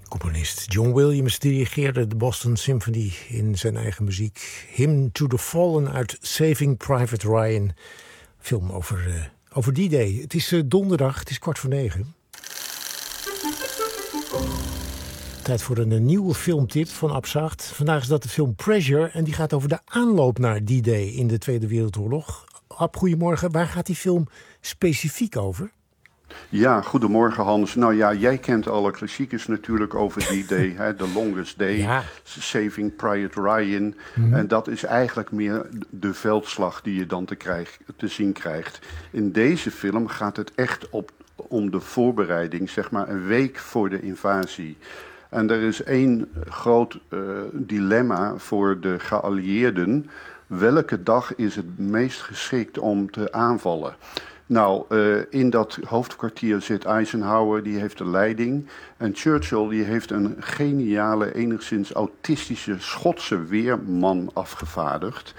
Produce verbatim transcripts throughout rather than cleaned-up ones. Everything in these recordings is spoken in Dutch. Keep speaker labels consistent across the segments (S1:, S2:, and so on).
S1: Componist John Williams dirigeerde de Boston Symphony in zijn eigen muziek. Hymn to the Fallen uit Saving Private Ryan. Film over, uh, over die day. Het is uh, donderdag, het is kwart voor negen. Tijd voor een, een nieuwe filmtip van Abzacht. Vandaag is dat de film Pressure en die gaat over de aanloop naar die day in de Tweede Wereldoorlog. Ab, goedemorgen. Waar gaat die film specifiek over?
S2: Ja, goedemorgen Hans. Nou ja, jij kent alle klassiekers natuurlijk over die day. Hè, The Longest Day, ja. Saving Private Ryan. Mm-hmm. En dat is eigenlijk meer de veldslag die je dan te, krijg, te zien krijgt. In deze film gaat het echt op, om de voorbereiding, zeg maar een week voor de invasie. En er is één groot uh, dilemma voor de geallieerden. Welke dag is het meest geschikt om te aanvallen? Nou, uh, in dat hoofdkwartier zit Eisenhower, die heeft de leiding. En Churchill, die heeft een geniale, enigszins autistische Schotse weerman afgevaardigd.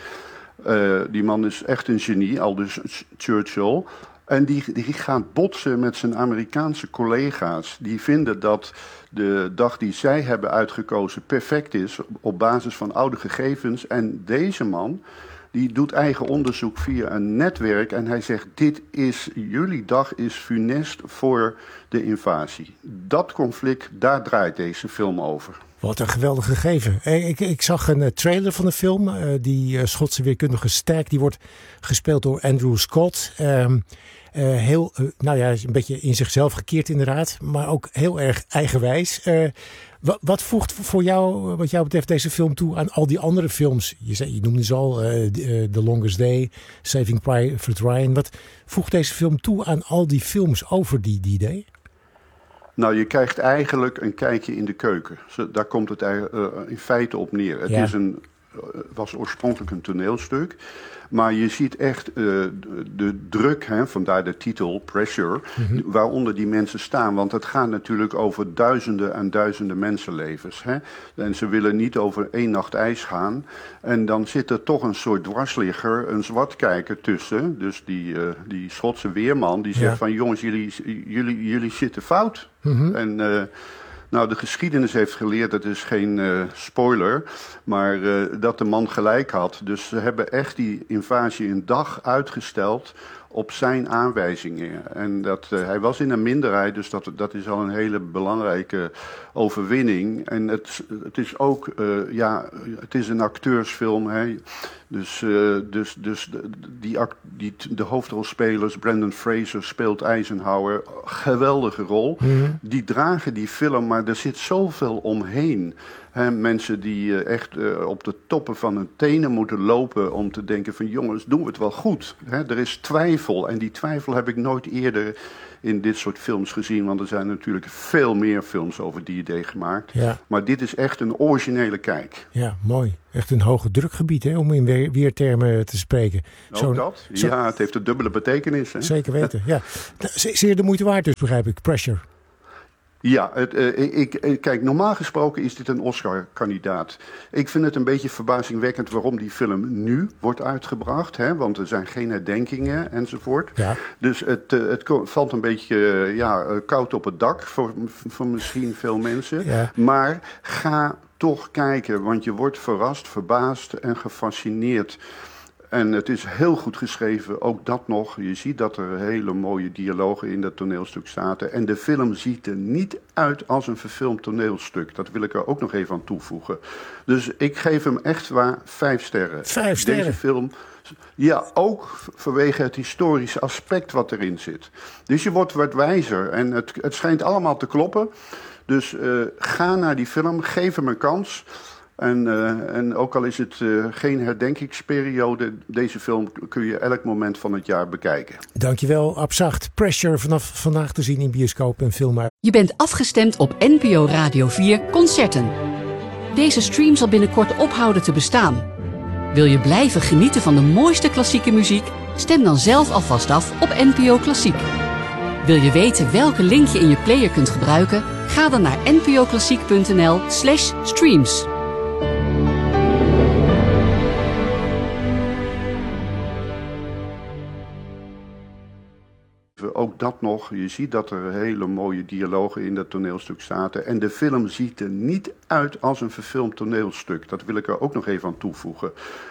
S2: Uh, die man is echt een genie, aldus Churchill. En die, die gaat botsen met zijn Amerikaanse collega's. Die vinden dat de dag die zij hebben uitgekozen perfect is op basis van oude gegevens. En deze man, die doet eigen onderzoek via een netwerk en hij zegt, dit is, jullie dag is funest voor de invasie. Dat conflict, daar draait deze film over.
S1: Wat een geweldig gegeven. Ik, ik zag een trailer van de film. Uh, die uh, Schotse weerkundige Stagg, die wordt gespeeld door Andrew Scott. Uh, uh, heel, uh, nou ja, een beetje in zichzelf gekeerd inderdaad, maar ook heel erg eigenwijs. Uh, wat, wat voegt voor jou, wat jou betreft, deze film toe aan al die andere films? Je, zei, je noemde ze al, uh, uh, The Longest Day, Saving Private Ryan. Wat voegt deze film toe aan al die films over die, die day?
S2: Nou, je krijgt eigenlijk een kijkje in de keuken. Daar komt het in feite op neer. Het ja. is een, was oorspronkelijk een toneelstuk. Maar je ziet echt uh, de, de druk, hè, vandaar de titel Pressure, mm-hmm. waaronder die mensen staan. Want het gaat natuurlijk over duizenden en duizenden mensenlevens. Hè. En ze willen niet over één nacht ijs gaan. En dan zit er toch een soort dwarsligger, een zwartkijker tussen. Dus die, uh, die Schotse weerman, die zegt ja. van jongens, jullie, jullie, jullie zitten fout. Mm-hmm. En uh, nou, de geschiedenis heeft geleerd, dat is geen uh, spoiler, maar uh, dat de man gelijk had. Dus ze hebben echt die invasie een dag uitgesteld op zijn aanwijzingen. En dat, uh, hij was in een minderheid, dus dat, dat is al een hele belangrijke overwinning. En het, het is ook, uh, ja, het is een acteursfilm, hè. Dus, uh, dus, dus de, die, die, de hoofdrolspelers, Brendan Fraser speelt Eisenhower, geweldige rol. Mm-hmm. Die dragen die film, maar er zit zoveel omheen. He, mensen die uh, echt uh, op de toppen van hun tenen moeten lopen om te denken van jongens, doen we het wel goed? He, er is twijfel en die twijfel heb ik nooit eerder in dit soort films gezien, want er zijn natuurlijk veel meer films over die idee gemaakt. Ja. Maar dit is echt een originele kijk.
S1: Ja, mooi. Echt een hoge drukgebied, hè, om in weer, weertermen te spreken.
S2: Ook zo, dat? Zo... Ja, het heeft een dubbele betekenis. Hè?
S1: Zeker weten, ja. Zeer de moeite waard dus, begrijp ik. Pressure.
S2: Ja, het, uh, ik, ik, kijk, normaal gesproken is dit een Oscar-kandidaat. Ik vind het een beetje verbazingwekkend waarom die film nu wordt uitgebracht. Hè, want er zijn geen herdenkingen enzovoort. Ja. Dus het, uh, het valt een beetje uh, ja, koud op het dak voor, voor misschien veel mensen. Ja. Maar ga toch kijken, want je wordt verrast, verbaasd en gefascineerd. En het is heel goed geschreven, ook dat nog. Je ziet dat er hele mooie dialogen in dat toneelstuk zaten. En de film ziet er niet uit als een verfilmd toneelstuk. Dat wil ik er ook nog even aan toevoegen. Dus ik geef hem echt waar vijf sterren.
S1: Vijf sterren?
S2: Deze film, ja, ook vanwege het historische aspect wat erin zit. Dus je wordt wat wijzer en het, het schijnt allemaal te kloppen. Dus uh, ga naar die film, geef hem een kans. En, uh, en ook al is het uh, geen herdenkingsperiode, deze film kun je elk moment van het jaar bekijken.
S1: Dankjewel, Abzacht. Pressure vanaf vandaag te zien in bioscoop en film.
S3: Je bent afgestemd op N P O Radio vier Concerten. Deze stream zal binnenkort ophouden te bestaan. Wil je blijven genieten van de mooiste klassieke muziek? Stem dan zelf alvast af op N P O Klassiek. Wil je weten welke link je in je player kunt gebruiken? Ga dan naar npoklassiek.nl slash streams.
S2: Ook dat nog, je ziet dat er hele mooie dialogen in dat toneelstuk zaten. En de film ziet er niet uit als een verfilmd toneelstuk. Dat wil ik er ook nog even aan toevoegen.